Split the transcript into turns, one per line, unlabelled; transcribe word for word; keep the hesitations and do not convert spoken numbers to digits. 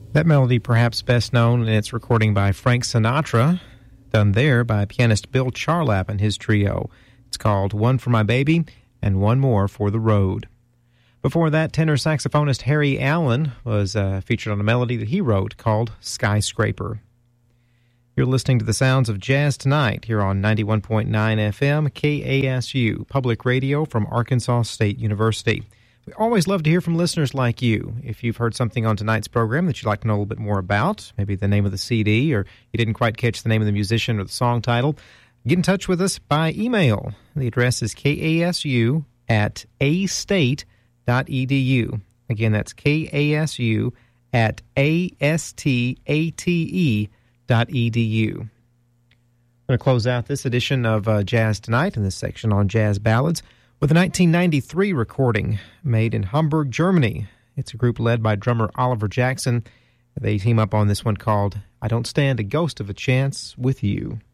That melody perhaps best known in its recording by Frank Sinatra, done there by pianist Bill Charlap and his trio. It's called One for My Baby and One More for the Road. Before that, tenor saxophonist Harry Allen was uh, featured on a melody that he wrote called Skyscraper. You're listening to the sounds of Jazz Tonight here on ninety-one point nine F M, K A S U, public radio from Arkansas State University. We always love to hear from listeners like you. If you've heard something on tonight's program that you'd like to know a little bit more about, maybe the name of the C D, or you didn't quite catch the name of the musician or the song title, get in touch with us by email. The address is K A S U at a state dot e d u. Again, that's K A S U at A S T A T E dot E D U. I'm going to close out this edition of uh, Jazz Tonight in this section on jazz ballads with a nineteen ninety-three recording made in Hamburg, Germany. It's a group led by drummer Oliver Jackson. They team up on this one called I Don't Stand a Ghost of a Chance with You.